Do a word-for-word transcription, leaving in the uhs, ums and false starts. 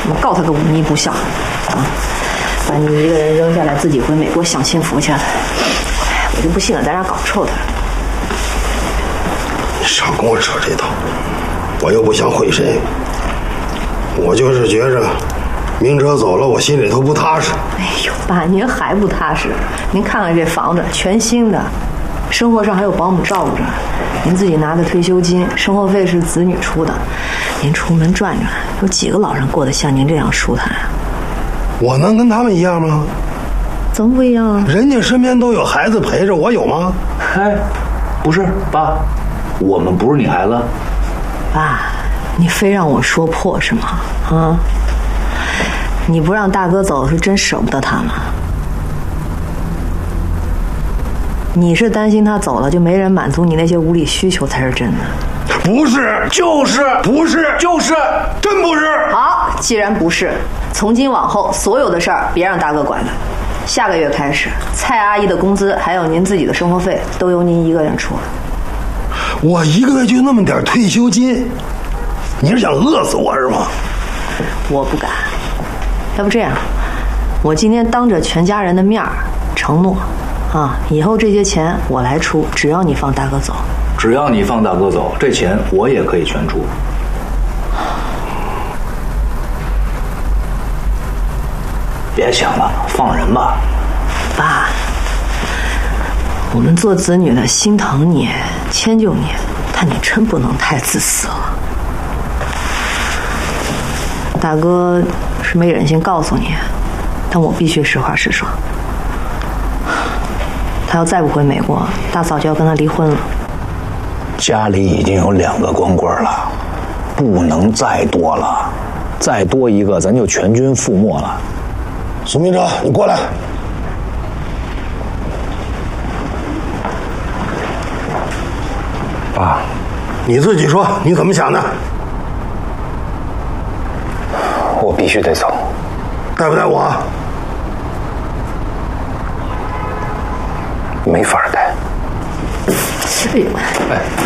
我告他个忤逆不孝，啊，把你一个人扔下来，自己回美国享清福去了。我就不信了，咱俩搞臭他。 你少跟我扯这套，我又不想毁谁，我就是觉着明哲走了，我心里头不踏实。 哎呦，爸，您还不踏实？您看看这房子，全新的，生活上还有保姆照顾着，您自己拿的退休金，生活费是子女出的，您出门转转，有几个老人过得像您这样舒坦啊？ 我能跟他们一样吗？ 怎么不一样啊？ 人家身边都有孩子陪着，我有吗？ 哎，不是，爸，我们不是你孩子。 爸，你非让我说破是吗？啊？你不让大哥走是真舍不得他吗？你是担心他走了就没人满足你那些无理需求才是真的。 不是， 就是不是， 就是真不是。 好，既然不是，从今往后所有的事儿别让大哥管了。下个月开始，蔡阿姨的工资还有您自己的生活费都由您一个人出了。 我一个月就那么点退休金，你是想饿死我是吗？ 我不敢。要不这样，我今天当着全家人的面儿承诺，啊，以后这些钱我来出，只要你放大哥走。 只要你放大哥走，这钱我也可以全出。别想了，放人吧。 爸，我们做子女的心疼你，迁就你，但你真不能太自私了。大哥是没忍心告诉你，但我必须实话实说。他要再不回美国，大嫂就要跟他离婚了。 家里已经有两个光棍了，不能再多了，再多一个咱就全军覆没了。 苏明哲，你过来。 爸， 你自己说你怎么想的？ 我必须得走。 带不带我？ 没法带。 哎呦， 哎。